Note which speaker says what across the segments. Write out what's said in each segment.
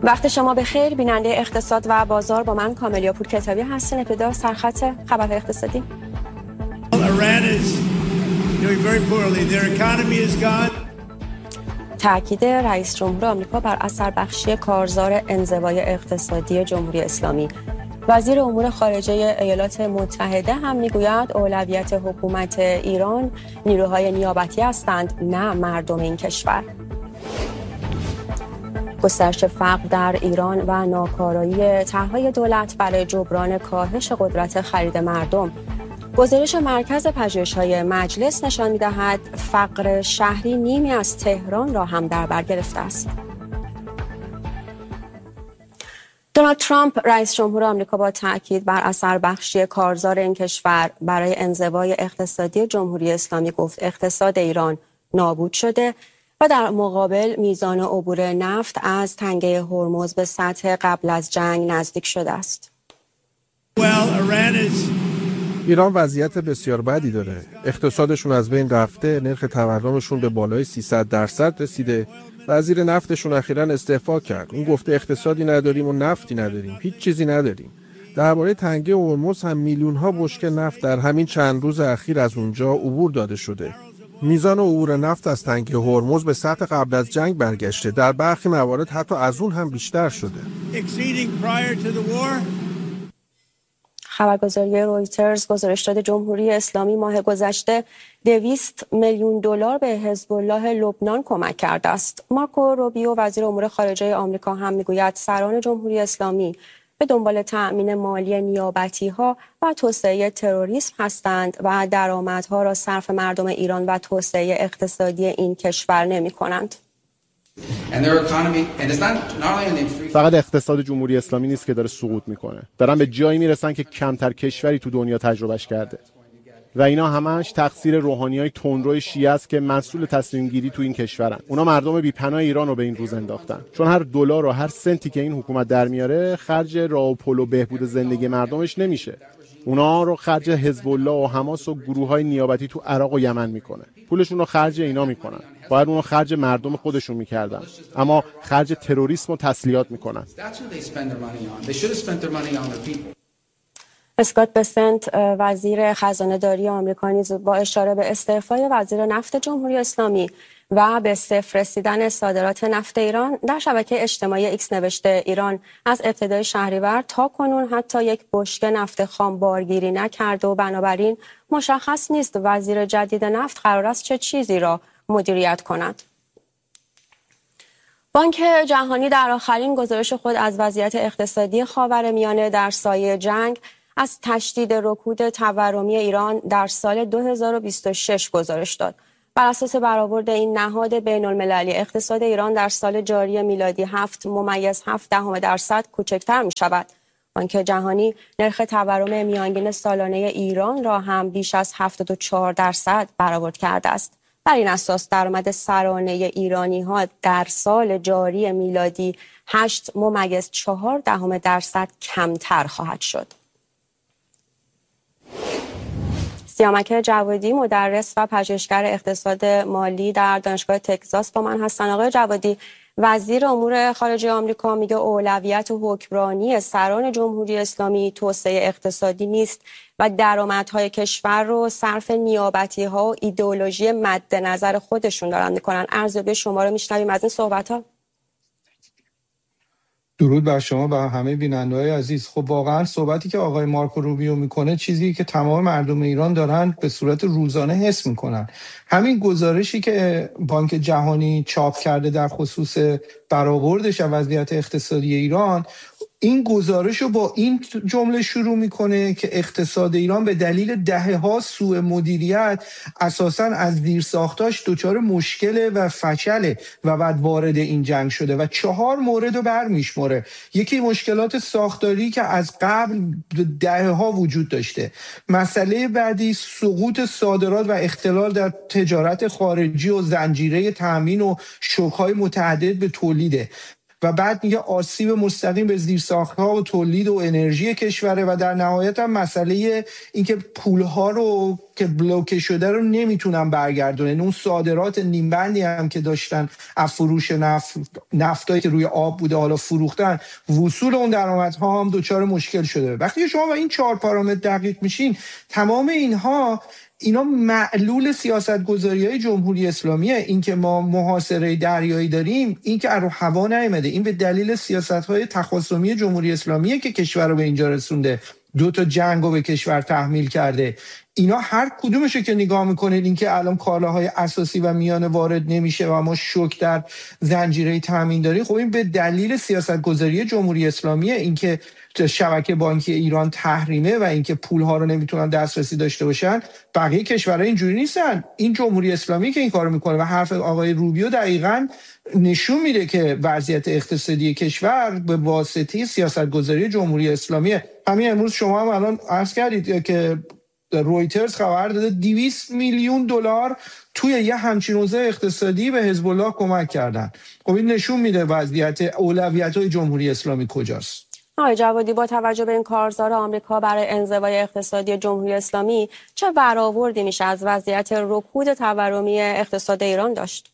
Speaker 1: وقت شما بخیر. بیننده اقتصاد و بازار با من کاملیا پور کتابی هستین. ابتدا سرخط خبرهای اقتصادی. تأکید رئیس جمهور آمریکا بر اثر بخشی کارزار انزوای اقتصادی جمهوری اسلامی. وزیر امور خارجه ایالات متحده هم میگوید اولویت حکومت ایران نیروهای نیابتی هستند، نه مردم این کشور. گسترش فقر در ایران و ناکارایی طرح‌های دولت برای جبران کاهش قدرت خرید مردم. گزارش مرکز پژوهش‌های مجلس نشان می‌دهد فقر شهری نیمی از تهران را هم در بر گرفته است. دونالد ترامپ رئیس جمهور آمریکا با تأکید بر اثر بخشی کارزار این کشور برای انزوای اقتصادی جمهوری اسلامی گفت اقتصاد ایران نابود شده و در مقابل میزان عبور نفت از تنگه هرمز به سطح قبل از جنگ نزدیک شده است.
Speaker 2: ایران وضعیت بسیار بدی داره. اقتصادشون از بین رفته، نرخ تورمشون به بالای 300% رسیده. وزیر نفتشون اخیراً استعفا کرد. اون گفته اقتصادی نداریم و نفتی نداریم. هیچ چیزی نداریم. درباره تنگه هرمز هم میلیون‌ها بشکه نفت در همین چند روز اخیر از اونجا عبور داده شده. میزان عبور نفت از تنگه هرمز به سطح قبل از جنگ برگشته. در برخی موارد حتی از اون هم بیشتر شده.
Speaker 1: خبرگزاری رویترز گزارش داده جمهوری اسلامی ماه گذشته 200 میلیون دلار به حزب الله لبنان کمک کرده است. مارکو روبیو وزیر امور خارجه آمریکا هم میگوید سران جمهوری اسلامی به دنبال تأمین مالی نیابتی‌ها و توسعه تروریسم هستند و درآمدها را صرف مردم ایران و توسعه اقتصادی این کشور نمی‌کنند.
Speaker 3: فقط اقتصاد جمهوری اسلامی نیست که داره سقوط میکنه، دارن به جایی میرسن که کمتر کشوری تو دنیا تجربهش کرده و اینا همش تقصیر روحانیای تندرو شیعه است که مسئول تصمیم گیری تو این کشورن. اونا مردم بی‌پناه ایران رو به این روز انداختن، چون هر دلار و هر سنتی که این حکومت در میاره خرج راه و پل و بهبود زندگی مردمش نمیشه. اونا رو خرج حزب الله و حماس و گروه‌های نیابتی تو عراق و یمن میکنه. پولشون رو خرج اینا میکنن. باید اونو خرج مردم خودشون میکردن، اما خرج تروریسم و تسلیحات میکنن.
Speaker 1: اسکات بسنت وزیر خزانه داری آمریکا نیز با اشاره به استعفای وزیر نفت جمهوری اسلامی و به صفر رسیدن صادرات نفت ایران در شبکه اجتماعی ایکس نوشته ایران از ابتدای شهریور تا کنون حتی یک بشکه نفت خام بارگیری نکرده و بنابراین مشخص نیست وزیر جدید نفت قرار است چه چیزی را مدیریت کند. بانک جهانی در آخرین گزارش خود از وضعیت اقتصادی خاورمیانه در سایه جنگ از تشدید رکود تورمی ایران در سال 2026 گزارش داد. بر اساس برآورد این نهاد بین‌المللی اقتصاد ایران در سال جاری میلادی 7.7% کوچکتر می شود. بانک جهانی نرخ تورم میانگین سالانه ایران را هم بیش از 74% برآورد کرده است. بر این اساس درآمد سرانه ایرانی‌ها در سال جاری میلادی 8.4% کمتر خواهد شد. سیامک جوادی مدرس و پژوهشگر اقتصاد مالی در دانشگاه تگزاس با من هستن. آقای جوادی، وزیر امور خارجه آمریکا میگه اولویت حکمرانی سران جمهوری اسلامی توسعه اقتصادی نیست و درآمدهای کشور رو صرف نیابتی‌ها و ایدئولوژی مد نظر خودشون دارن میکنن. ارزیابی شما رو میشنویم از این صحبت‌ها.
Speaker 4: درود بر شما و همه بیننده‌های عزیز. خب واقعا صحبتی که آقای مارکو روبیو میکنه چیزی که تمام مردم ایران دارن به صورت روزانه حس میکنن. همین گزارشی که بانک جهانی چاپ کرده در خصوص برآوردش از وضعیت اقتصادی ایران، این گزارش رو با این جمله شروع میکنه که اقتصاد ایران به دلیل دهه‌ها سوء مدیریت اساساً از زیرساختاش دچار مشکل و فشله و بعد وارد این جنگ شده و 4 مورد رو برمیشمره. یکی مشکلات ساختاری که از قبل دهه‌ها وجود داشته. مسئله بعدی سقوط صادرات و اختلال در تجارت خارجی و زنجیره تامین و شوک‌های متعدد به تولیده. و بعد میگه آسیب مستقیم به زیرساخت‌ها و تولید و انرژی کشوره و در نهایت هم مسئله اینکه پول‌ها رو که بلوکه شده رو نمیتونن برگردونن. اون صادرات نیمبندی هم که داشتن از فروش نفتایی که روی آب بوده حالا فروختن، وصول اون درآمدها هم دچار مشکل شده. وقتی شما با این 4 پارامتر دقیق میشین، تمام اینا معلول سیاست‌گذاری‌های جمهوری اسلامیه. این که ما محاصره دریایی داریم، این که رو هوا نیامده، این به دلیل سیاست‌های تخاصمی جمهوری اسلامیه که کشور رو به اینجا رسونده، 2 تا جنگ رو به کشور تحمیل کرده. اینا هر کدومشو که نگاه میکنید، این که الان کالاهای اساسی و میانه وارد نمیشه و ما شوک در زنجیره تامین داریم، خب این به دلیل سیاست‌گذاری جمهوری اسلامیه. این که شبکه بانکی ایران تحریمه و اینکه پولها رو نمیتونن دسترسی داشته باشن. بقیه کشورها اینجوری نیستن، این جمهوری اسلامی که این کارو میکنه و حرف آقای روبیو دقیقاً نشون میده که وضعیت اقتصادی کشور به واسطه سیاست‌گذاری جمهوری اسلامیه. همین امروز شما هم الان عرض کردید که رویترز خبر داده 200 میلیون دلار توی یه همچین اوضاع اقتصادی به حزب الله کمک کردن. خب این نشون میده وضعیت اولویت‌های جمهوری اسلامی کجاست.
Speaker 1: آقای جوادی، با توجه به این کارزار آمریکا برای انزوای اقتصادی جمهوری اسلامی، چه برآوردی میشه از وضعیت رکود تورمی اقتصاد ایران داشت؟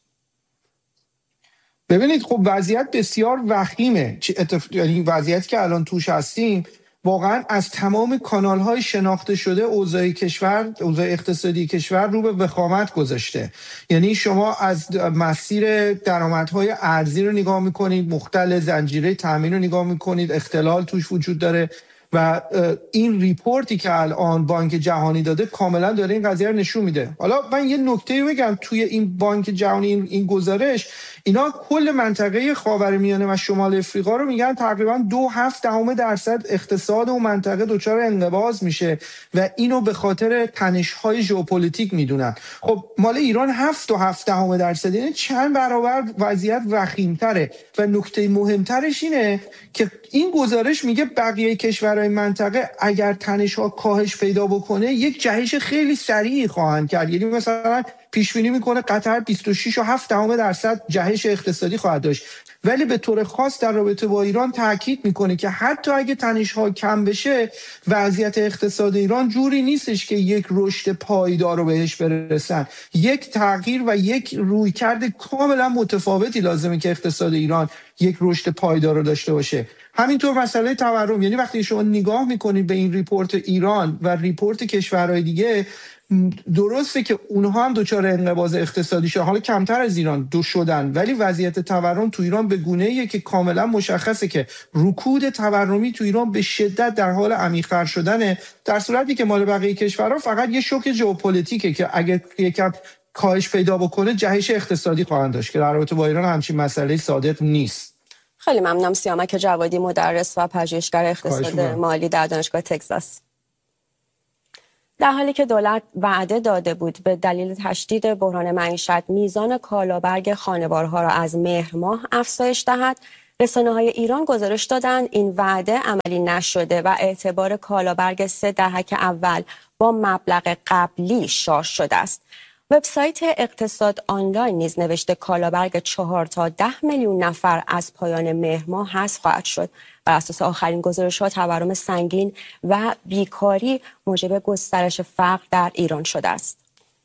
Speaker 4: ببینید، خب وضعیت بسیار وخیمه. یعنی وضعیتی که الان توش هستیم واقعا از تمام کانال‌های شناخته شده اوضاع اقتصادی کشور رو به وخامت گذاشته. یعنی شما از مسیر درآمدهای ارزی رو نگاه میکنید، مختل زنجیره تامین رو نگاه میکنید، اختلال توش وجود داره و این ریپورتی که الان بانک جهانی داده کاملا داره این قضیه رو نشون میده. حالا من یه نکته بگم، توی این بانک جهانی این گزارش اینا کل منطقه خاورمیانه و شمال افریقا رو میگن تقریبا 2.7% اقتصاد اون منطقه دچار انقباض میشه و اینو به خاطر تنش‌های ژئوپلیتیک میدونن. خب مال ایران 7.7%، یعنی چند برابر وضعیت وخیم‌تره. و نکته مهمترش اینه که این گزارش میگه بقیه کشورهای منطقه اگر تنش‌ها کاهش پیدا بکنه یک جهش خیلی سریعی خواهند کرد. یعنی مثلا پیش بینی میکنه قطر 26.7% جهش اقتصادی خواهد داشت، ولی به طور خاص در رابطه با ایران تاکید میکنه که حتی اگه تنش‌ها کم بشه، وضعیت اقتصاد ایران جوری نیستش که یک رشد پایدار رو بهش برسن. یک تغییر و یک رویکرد کاملا متفاوتی لازمه که اقتصاد ایران یک رشد پایدار رو داشته باشه. همینطور مسئله تورم، یعنی وقتی شما نگاه میکنید به این ریپورت ایران و ریپورت کشورهای دیگه، درسته که اونها هم دچار انقباض اقتصادی شدن، حالا کمتر از ایران شدن، ولی وضعیت تورم تو ایران به گونه‌ایه که کاملا مشخصه که رکود تورمی تو ایران به شدت در حال عمیق‌تر شدنه، در صورتی که مال بقیه کشورها فقط یه شوک ژئوپلیتیکه که اگر یکم کاهش پیدا بکنه جهش اقتصادی خواهند داشت، که در رابطه با ایران همچین مسئله صادق نیست.
Speaker 1: خیلی ممنونم. سیامک جوادی، مدرس و پژوهشگر اقتصاد مالی در دانشگاه تگزاس. در حالی که دولت وعده داده بود به دلیل تشدید بحران معیشت میزان کالابرگ خانوارها را از مهر ماه افزایش دهد، رسانه‌های ایران گزارش دادند این وعده عملی نشده و اعتبار کالابرگ 3 دهک اول با مبلغ قبلی شارژ شده است. وبسایت اقتصاد آنلاین نیز نوشته کالابرگ 4 تا 10 میلیون نفر از پایان مهر ماه حذف خواهد شد. بر اساس آخرین گزارش‌ها تورم سنگین و بیکاری موجب گسترش فقر در ایران شده است.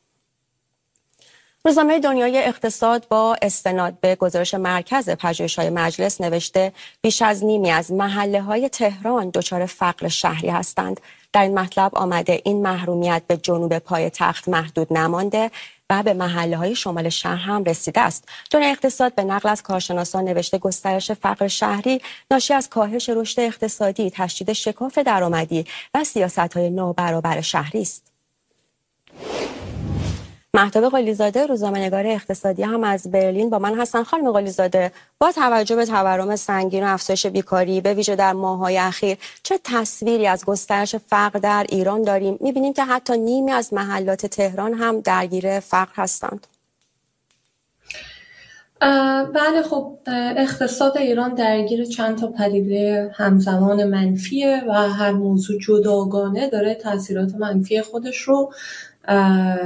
Speaker 1: روزنامه دنیای اقتصاد با استناد به گزارش مرکز پژوهش‌های مجلس نوشته بیش از نیمی از محله‌های تهران دچار فقر شهری هستند. در این مطلب آمده این محرومیت به جنوب پایتخت محدود نمانده و به محله‌های شمال شهر هم رسیده است. دنیای اقتصاد به نقل از کارشناسان نوشته گسترش فقر شهری ناشی از کاهش رشد اقتصادی، تشدید شکاف درآمدی و سیاست‌های نابرابر شهری است. مهتاب قلیزاده، روزنامه‌نگار اقتصادی هم از برلین با من هستن. خانم قلیزاده، با توجه به تورم سنگین و افزایش بیکاری به ویژه در ماه‌های اخیر، چه تصویری از گسترش فقر در ایران داریم؟ می‌بینیم که حتی نیمی از محلات تهران هم درگیر فقر هستند.
Speaker 5: بله، خب اقتصاد ایران درگیر چند تا پدیده همزمان منفیه و هر موضوع جداگانه داره تاثیرات منفی خودش رو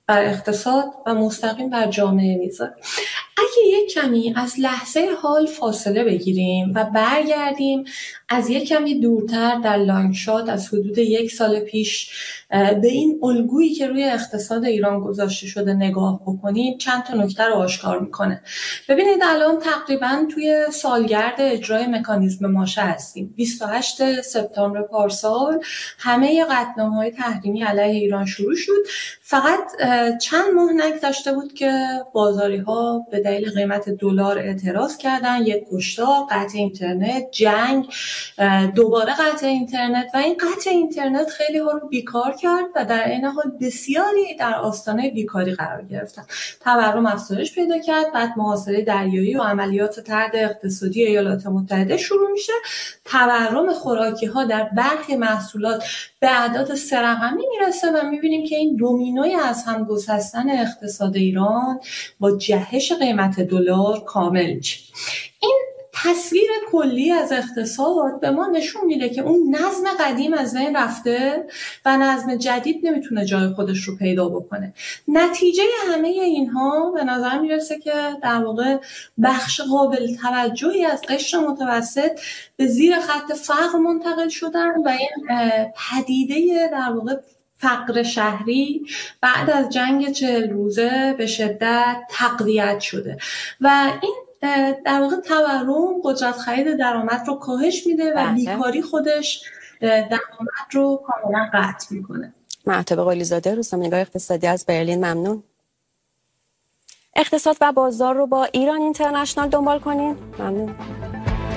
Speaker 5: بر اقتصاد و مستقیم بر جامعه میذاره. اگه یک کمی از لحظه حال فاصله بگیریم و برگردیم از یک کمی دورتر در لانگ شات از حدود 1 سال پیش به این الگویی که روی اقتصاد ایران گذاشته شده نگاه بکنیم، چند تا نکته رو آشکار میکنه. ببینید الان تقریبا توی سالگرد اجرای مکانیزم ماشه هستیم. 28 سپتامبر پارسال همه قطعنامه‌های تحریمی علیه ایران شروع شد. فقط چند ماه نگذشته بود که بازاری‌ها به دلیل قیمت دلار اعتراض کردن، یک کشتار، قطع اینترنت، جنگ، دوباره قطع اینترنت و این قطع اینترنت خیلی ها رو بیکار کرد و در عین حال بسیاری در آستانه بیکاری قرار گرفتن. تورم افزایش پیدا کرد، بعد محاصره دریایی و عملیات طرد اقتصادی ایالات متحده شروع میشه. تورم خوراکی ها در برخی محصولات به اعداد 3 رقمی میرسه و میبینیم که این دومینوی از هم گسستن اقتصاد ایران با جهش قیمت دلار کامل میشه. این تصویر کلی از اقتصاد به ما نشون میده که اون نظم قدیم از بین رفته و نظم جدید نمیتونه جای خودش رو پیدا بکنه. نتیجه همه اینها به نظر میرسه که در واقع بخش قابل توجهی از قشر متوسط به زیر خط فقر منتقل شدن و این پدیده در واقع فقر شهری بعد از جنگ 40 روزه به شدت تقویت شده و این در واقع تورم قدرت خرید درآمد رو کاهش میده و بیکاری خودش درآمد رو کاملا قطع میکنه.
Speaker 1: معتبه قلیزاده، روزنامه‌نگار اقتصادی از برلین، ممنون. اقتصاد و بازار رو با ایران اینترنشنال دنبال کنین. ممنون.